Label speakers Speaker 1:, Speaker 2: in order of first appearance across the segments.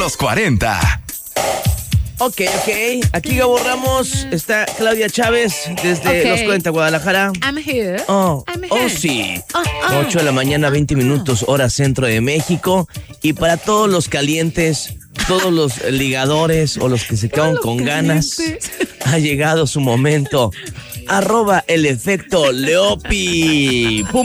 Speaker 1: los 40.
Speaker 2: Ok. Aquí Gabo Ramos, está Claudia Chávez desde los 40 Guadalajara.
Speaker 3: I'm here.
Speaker 2: Oh,
Speaker 3: I'm here.
Speaker 2: sí. 8 de la mañana, 20 minutos, hora centro de México. Y para todos los calientes, todos los ligadores o los que se quedan con ganas, ha llegado su momento. @el efecto Leopi. ¡Pum!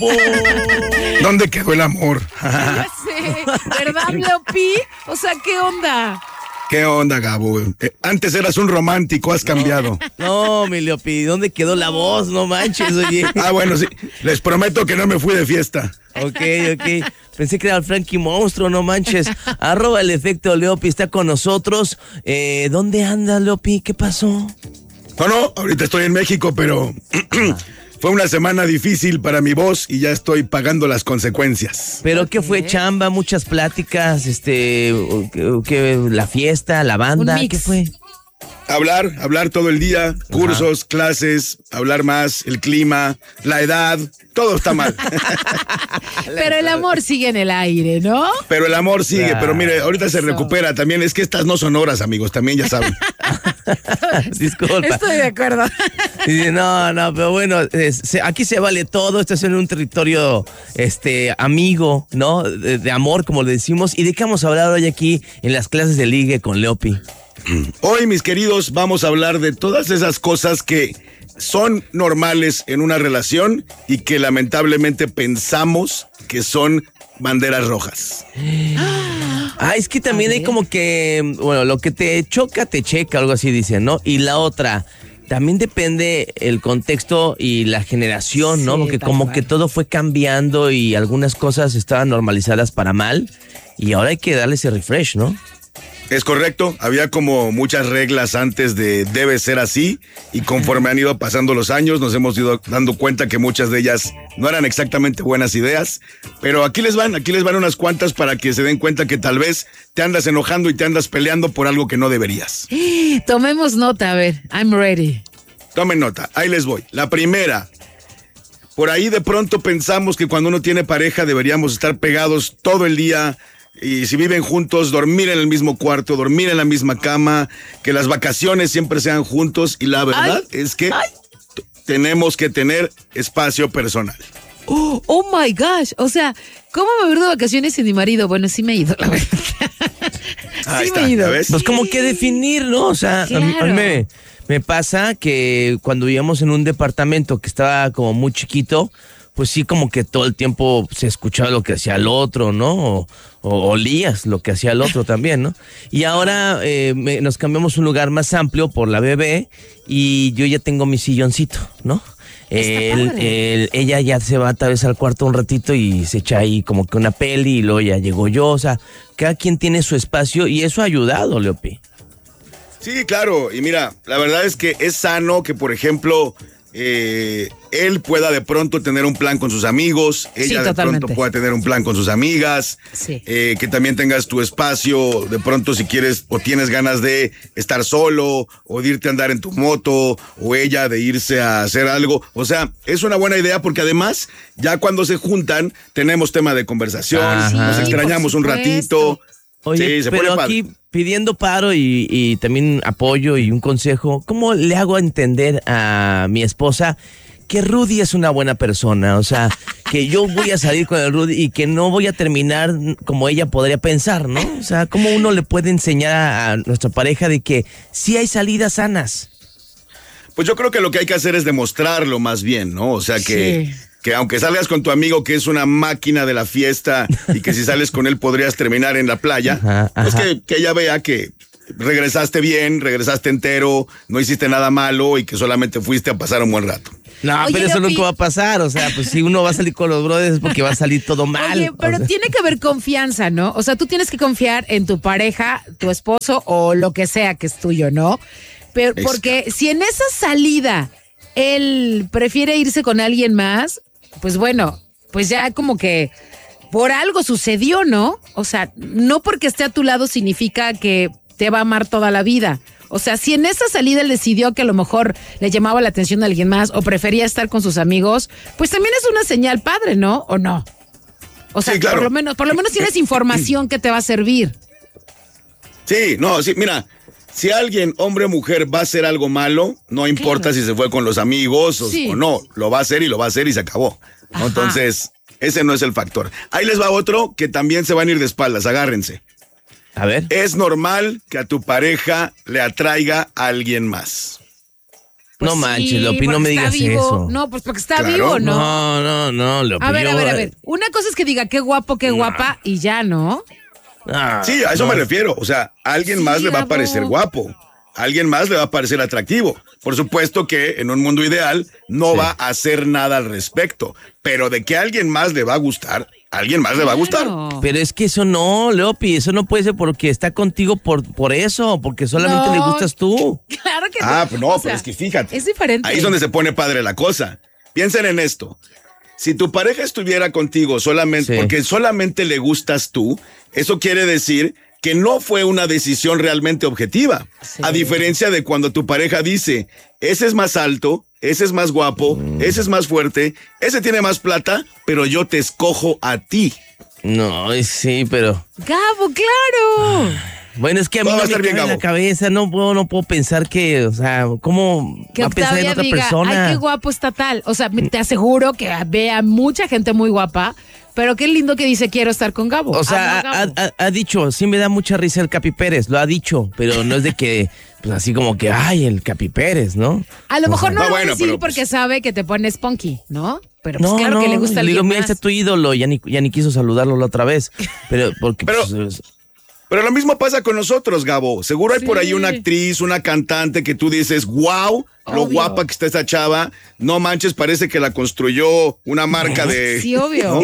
Speaker 4: ¿Dónde quedó el amor?
Speaker 3: Ya sé, ¿verdad, Leopi? O sea, ¿qué onda?
Speaker 4: ¿Qué onda, Gabo? Antes eras un romántico, has cambiado.
Speaker 2: No, mi Leopi, ¿dónde quedó la voz? No manches, oye.
Speaker 4: Bueno, sí. Les prometo que no me fui de fiesta.
Speaker 2: Ok. Pensé que era el Frankie Monstruo, no manches. @el efecto Leopi está con nosotros. ¿Dónde anda, Leopi? ¿Qué pasó?
Speaker 4: No, ahorita estoy en México, pero fue una semana difícil para mi voz y ya estoy pagando las consecuencias.
Speaker 2: ¿Pero qué fue? ¿Chamba? ¿Muchas pláticas? ¿La fiesta? ¿La banda? ¿Qué fue?
Speaker 4: Hablar todo el día, cursos, clases, hablar más, el clima, la edad, todo está mal.
Speaker 3: Pero el amor sigue en el aire, ¿no?
Speaker 4: Pero el amor sigue, pero mire, ahorita se recupera también. Es que estas no son horas, amigos, también ya saben.
Speaker 2: Disculpa.
Speaker 3: Estoy de acuerdo.
Speaker 2: No, pero bueno, aquí se vale todo. Esto es en un territorio amigo, ¿no? De amor, como le decimos. ¿Y de qué vamos a hablar hoy aquí en las clases de ligue con Leopi?
Speaker 4: Hoy, mis queridos, vamos a hablar de todas esas cosas que son normales en una relación y que lamentablemente pensamos que son banderas rojas.
Speaker 2: Es que también hay como que, bueno, lo que te choca, te checa, algo así dicen, ¿no? Y la otra, también depende el contexto y la generación, ¿no? Porque como que todo fue cambiando y algunas cosas estaban normalizadas para mal y ahora hay que darle ese refresh, ¿no?
Speaker 4: Es correcto, había como muchas reglas antes de debe ser así y conforme han ido pasando los años nos hemos ido dando cuenta que muchas de ellas no eran exactamente buenas ideas, pero aquí les van unas cuantas para que se den cuenta que tal vez te andas enojando y te andas peleando por algo que no deberías.
Speaker 3: Tomemos nota, a ver, I'm ready.
Speaker 4: Tomen nota, ahí les voy. La primera, por ahí de pronto pensamos que cuando uno tiene pareja deberíamos estar pegados todo el día. Y si viven juntos, dormir en el mismo cuarto, dormir en la misma cama, que las vacaciones siempre sean juntos. Y la verdad es que tenemos que tener espacio personal.
Speaker 3: Oh my gosh, o sea, ¿cómo me voy de vacaciones sin mi marido? Bueno, sí me he ido, la verdad.
Speaker 4: Me he ido. ¿Ves?
Speaker 2: Pues como que definir, ¿no? O sea,
Speaker 3: claro.
Speaker 2: a mí me pasa que cuando vivíamos en un departamento que estaba como muy chiquito, pues sí, como que todo el tiempo se escuchaba lo que hacía el otro, ¿no? O olías lo que hacía el otro también, ¿no? Y ahora nos cambiamos a un lugar más amplio por la bebé y yo ya tengo mi silloncito, ¿no? Ella ya se va tal vez al cuarto un ratito y se echa ahí como que una peli y luego ya llego yo, o sea, cada quien tiene su espacio y eso ha ayudado, Leopi.
Speaker 4: Sí, claro, y mira, la verdad es que es sano que, por ejemplo, él pueda de pronto tener un plan con sus amigos, ella de pronto pueda tener un plan con sus amigas, que también tengas tu espacio, de pronto si quieres o tienes ganas de estar solo o de irte a andar en tu moto o ella de irse a hacer algo, o sea, es una buena idea porque además ya cuando se juntan tenemos tema de conversación, nos extrañamos un ratito.
Speaker 2: Oye, pero aquí pidiendo paro y también apoyo y un consejo, ¿cómo le hago entender a mi esposa que Rudy es una buena persona? O sea, que yo voy a salir con el Rudy y que no voy a terminar como ella podría pensar, ¿no? O sea, ¿cómo uno le puede enseñar a nuestra pareja de que sí hay salidas sanas?
Speaker 4: Pues yo creo que lo que hay que hacer es demostrarlo más bien, ¿no? O sea, que aunque salgas con tu amigo que es una máquina de la fiesta y que si sales con él podrías terminar en la playa, pues que ella vea que regresaste bien, regresaste entero, no hiciste nada malo y que solamente fuiste a pasar un buen rato.
Speaker 2: No, pero eso nunca va a pasar, o sea, pues si uno va a salir con los brothers es porque va a salir todo mal.
Speaker 3: Oye, pero tiene que haber confianza, ¿no? O sea, tú tienes que confiar en tu pareja, tu esposo o lo que sea que es tuyo, ¿no? Pero porque si en esa salida él prefiere irse con alguien más, pues bueno, pues ya como que por algo sucedió, ¿no? O sea, no porque esté a tu lado significa que te va a amar toda la vida. O sea, si en esa salida él decidió que a lo mejor le llamaba la atención a alguien más o prefería estar con sus amigos, pues también es una señal padre, ¿no? ¿O no? O sea, sí, claro. por lo menos tienes información que te va a servir.
Speaker 4: Sí, no, sí, mira, si alguien, hombre o mujer, va a hacer algo malo, no importa si se fue con los amigos o no, lo va a hacer y se acabó. ¿No? Entonces, ese no es el factor. Ahí les va otro que también se van a ir de espaldas, agárrense.
Speaker 2: A ver.
Speaker 4: Es normal que a tu pareja le atraiga a alguien más.
Speaker 2: Pues no manches, Lopi, no me digas eso.
Speaker 3: No, pues porque está vivo, ¿no?
Speaker 2: No, Lopi.
Speaker 3: A ver. Una cosa es que diga qué guapo, qué guapa y ya, ¿no?
Speaker 4: Sí, a eso me refiero. O sea, a alguien más le va a parecer guapo. A alguien más le va a parecer atractivo. Por supuesto que en un mundo ideal no va a hacer nada al respecto. Pero de que a alguien más le va a gustar, a alguien más le va a gustar.
Speaker 2: Pero es que eso no, Lopi, eso no puede ser porque está contigo por eso, porque solamente le gustas tú.
Speaker 3: Claro que no.
Speaker 4: Pues no, pero es que fíjate.
Speaker 3: Es diferente.
Speaker 4: Ahí es donde se pone padre la cosa. Piensen en esto. Si tu pareja estuviera contigo solamente porque solamente le gustas tú, eso quiere decir que no fue una decisión realmente objetiva. Sí. A diferencia de cuando tu pareja dice, ese es más alto, ese es más guapo, ese es más fuerte, ese tiene más plata, pero yo te escojo a ti.
Speaker 2: No, sí, pero...
Speaker 3: Gabo, claro.
Speaker 2: Bueno, es que a mí no me cabe en la cabeza, no puedo pensar que, o sea, ¿cómo
Speaker 3: que
Speaker 2: va a pensar en otra persona?
Speaker 3: Ay, qué guapo está tal. O sea, te aseguro que vea mucha gente muy guapa, pero qué lindo que dice quiero estar con Gabo.
Speaker 2: O sea, ha dicho, sí me da mucha risa el Capi Pérez, lo ha dicho, pero no es de que, pues así como que, ay, el Capi Pérez, ¿no?
Speaker 3: A lo mejor no lo va a decir porque sabe que te pones punky, ¿no? Pero pues claro que le gusta el
Speaker 2: digo, mira, ese es tu ídolo, ya ni quiso saludarlo la otra vez, pero porque...
Speaker 4: Pero lo mismo pasa con nosotros, Gabo. Seguro hay por ahí una actriz, una cantante que tú dices, wow, lo guapa que está esa chava. No manches, parece que la construyó una marca de...
Speaker 3: Sí, obvio.
Speaker 4: ¿No?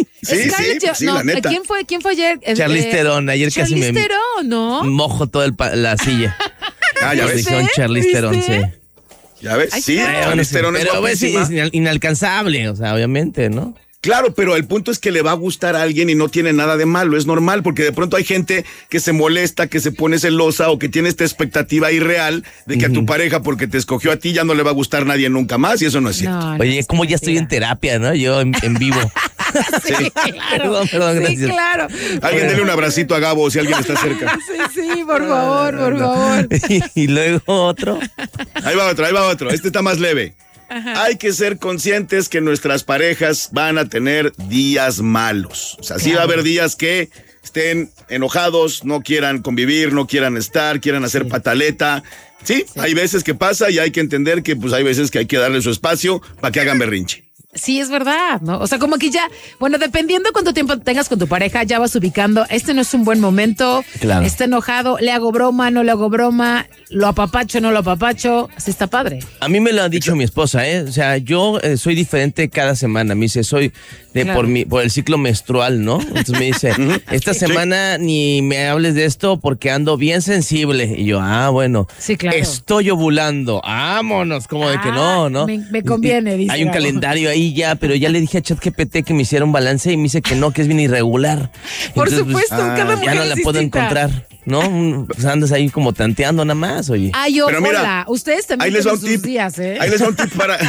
Speaker 4: Sí, la neta.
Speaker 3: ¿Quién fue ayer?
Speaker 2: Charlize Theron, ayer casi me...
Speaker 3: Charlize Theron, ¿no?
Speaker 2: Mojo toda la silla.
Speaker 4: Ya ves.
Speaker 2: Charlize Theron, sí.
Speaker 4: Ya ves, sí, Charlize Theron es guapísima.
Speaker 2: Es inalcanzable, o sea, obviamente, ¿no?
Speaker 4: Claro, pero el punto es que le va a gustar a alguien y no tiene nada de malo, es normal, porque de pronto hay gente que se molesta, que se pone celosa o que tiene esta expectativa irreal de que a tu pareja, porque te escogió a ti, ya no le va a gustar a nadie nunca más, y eso no es cierto.
Speaker 3: No,
Speaker 2: oye, como ya estoy en terapia, ¿no? Yo en vivo.
Speaker 3: Sí, claro. Perdón, gracias. Sí, claro.
Speaker 4: Alguien dele un abracito a Gabo si alguien está cerca.
Speaker 3: Sí, por favor.
Speaker 2: Y luego otro.
Speaker 4: Ahí va otro. Este está más leve. Ajá. Hay que ser conscientes que nuestras parejas van a tener días malos. O sea, sí va a haber días que estén enojados, no quieran convivir, no quieran estar, quieran hacer pataleta. Sí, hay veces que pasa y hay que entender que pues hay veces que hay que darle su espacio para que hagan berrinche.
Speaker 3: Sí, es verdad, ¿no? O sea, como que ya, bueno, dependiendo cuánto tiempo tengas con tu pareja, ya vas ubicando, este no es un buen momento, claro. Está enojado, le hago broma, no le hago broma, lo apapacho, no lo apapacho, así está padre.
Speaker 2: A mí me lo ha dicho mi esposa, o sea, yo soy diferente cada semana, me dice, soy por el ciclo menstrual, ¿no? Entonces me dice, esta semana ni me hables de esto porque ando bien sensible. Y yo, bueno,
Speaker 3: sí, claro.
Speaker 2: Estoy ovulando, vámonos, como de que no.
Speaker 3: Me conviene, dice.
Speaker 2: Hay un calendario ahí ya, pero ya le dije a ChatGPT que me hiciera un balance y me dice que no, que es bien irregular.
Speaker 3: Por supuesto, cada mujer
Speaker 2: ya no la puedo encontrar, ¿no? Pues andas ahí como tanteando nada más, oye.
Speaker 3: Pero mira, ustedes también tienen sus días, ¿eh?
Speaker 4: Ahí les va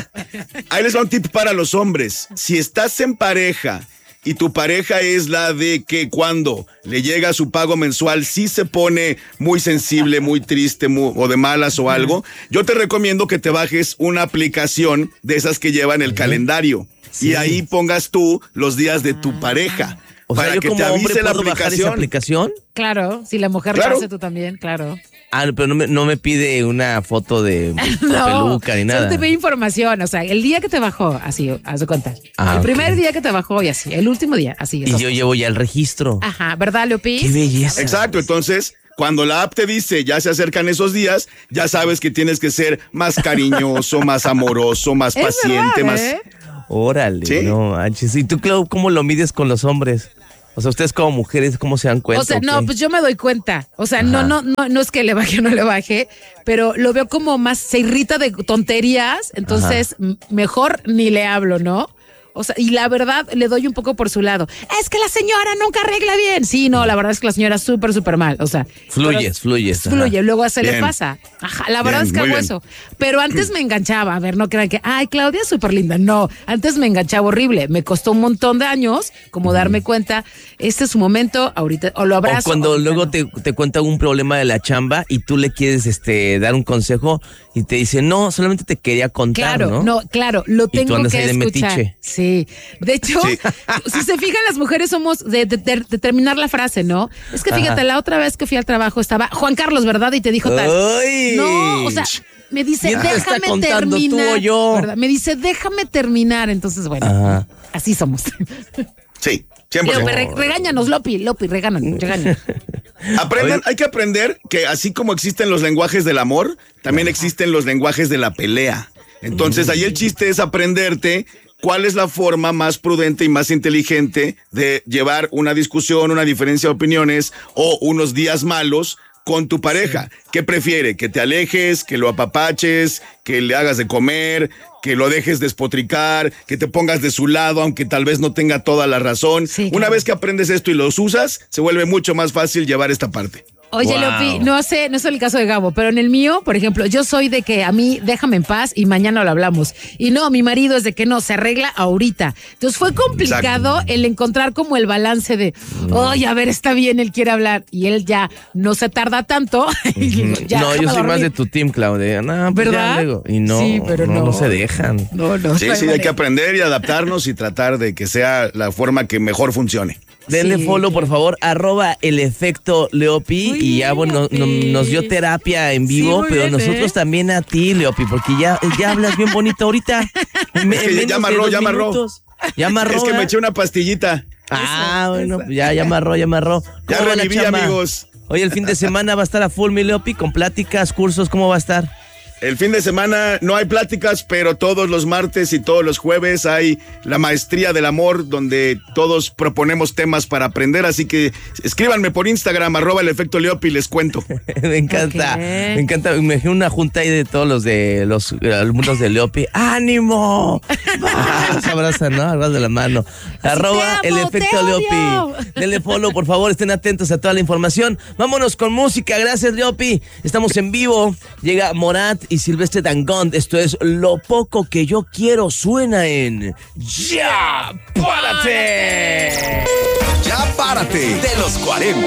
Speaker 4: un tip para los hombres. Si estás en pareja y tu pareja es la de que cuando le llega su pago mensual sí se pone muy sensible, muy triste o de malas o algo, yo te recomiendo que te bajes una aplicación de esas que llevan el calendario y ahí pongas tú los días de tu pareja.
Speaker 2: O
Speaker 4: para
Speaker 2: sea, yo
Speaker 4: que
Speaker 2: como
Speaker 4: te avise
Speaker 2: hombre
Speaker 4: la
Speaker 2: puedo bajar esa aplicación.
Speaker 3: Claro, si la mujer lo hace, tú también, claro.
Speaker 2: Pero no me pide una foto de la peluca ni nada.
Speaker 3: Solo te pide información, o sea, el día que te bajó, así, haz de cuenta. El primer día que te bajó y así, el último día, así.
Speaker 2: Y yo llevo ya el registro.
Speaker 3: Ajá, ¿verdad, Leopi?
Speaker 2: Qué belleza.
Speaker 4: Exacto, entonces, cuando la app te dice ya se acercan esos días, ya sabes que tienes que ser más cariñoso, más amoroso, más paciente,
Speaker 3: verdad,
Speaker 4: más...
Speaker 2: Órale, ¿sí? No manches. ¿Y tú, Clau, cómo lo mides con los hombres? O sea, ustedes como mujeres, ¿cómo se dan cuenta?
Speaker 3: O sea, no, pues yo me doy cuenta. O sea, no es que le baje o no le baje, pero lo veo como más, se irrita de tonterías, entonces mejor ni le hablo, ¿no? O sea, y la verdad le doy un poco por su lado. Es que la señora nunca arregla bien. Sí, no, la verdad es que la señora es súper mal. O sea,
Speaker 2: fluyes.
Speaker 3: Fluye, luego se le pasa. Ajá, la verdad es que hago eso. Pero antes me enganchaba. A ver, no crean que, ay, Claudia es súper linda. No, antes me enganchaba horrible. Me costó un montón de años como darme cuenta, este es su momento, ahorita, o lo abrazo.
Speaker 2: O cuando luego no. te cuenta un problema de la chamba y tú le quieres dar un consejo y te dice, no, solamente te quería contar,
Speaker 3: claro, lo tengo que escuchar.
Speaker 2: Metiche.
Speaker 3: Sí, de hecho, si se fijan, las mujeres somos de terminar la frase, ¿no? Es que fíjate, la otra vez que fui al trabajo estaba Juan Carlos, ¿verdad? Y te dijo tal.
Speaker 2: ¡Ay!
Speaker 3: No, o sea, me dice, déjame terminar.
Speaker 2: ¿Tú o yo?
Speaker 3: ¿Verdad? Me dice, déjame terminar. Entonces, bueno, así somos.
Speaker 4: Sí, 100%.
Speaker 3: Regáñanos, Lopi, regáñanos.
Speaker 4: Hay que aprender que así como existen los lenguajes del amor, también existen los lenguajes de la pelea. Entonces, ahí el chiste es aprenderte cuál es la forma más prudente y más inteligente de llevar una discusión, una diferencia de opiniones o unos días malos con tu pareja. Sí. ¿Qué prefiere? ¿Que te alejes, que lo apapaches, que le hagas de comer, que lo dejes despotricar, que te pongas de su lado, aunque tal vez no tenga toda la razón? Sí, claro. Una vez que aprendes esto y los usas, se vuelve mucho más fácil llevar esta parte.
Speaker 3: Oye, wow. Lopi, no sé el caso de Gabo, pero en el mío, por ejemplo, yo soy de que a mí déjame en paz y mañana lo hablamos. Y no, mi marido es de que no, se arregla ahorita. Entonces fue complicado el encontrar como el balance de, oye, a ver, está bien, él quiere hablar. Y él ya no se tarda tanto.
Speaker 2: Ya, no, yo soy más de tu team, Claudia. No, pues
Speaker 3: ¿verdad?
Speaker 2: Y no, sí, pero no se dejan.
Speaker 4: No, sí, hay que aprender y adaptarnos y tratar de que sea la forma que mejor funcione.
Speaker 2: Denle follow, por favor, @el efecto Leopi. Y ya, bueno, nos dio terapia en vivo, pero bien, nosotros también a ti, Leopi, porque ya hablas bien bonito ahorita.
Speaker 4: Es que ya amarró. Es que me eché una pastillita.
Speaker 2: Bueno, ya amarró.
Speaker 4: Ya reviví, amigos.
Speaker 2: Oye, el fin de semana va a estar a full, mi Leopi, con pláticas, cursos, ¿cómo va a estar?
Speaker 4: El fin de semana no hay pláticas, pero todos los martes y todos los jueves hay la maestría del amor, donde todos proponemos temas para aprender, así que escríbanme por Instagram, @el efecto Leopi, y les cuento.
Speaker 2: Me encanta. Me imagino una junta ahí de todos los alumnos de Leopi. ¡Ánimo! Se abrazan, ¿no? Abrazo de la mano. @el efecto Leopi. Denle follow, por favor, estén atentos a toda la información. Vámonos con música, gracias, Leopi. Estamos en vivo, llega Morat y Silvestre Dangond. Esto es Lo Poco Que Yo Quiero, suena en Ya Párate.
Speaker 1: Ya Párate de los 40.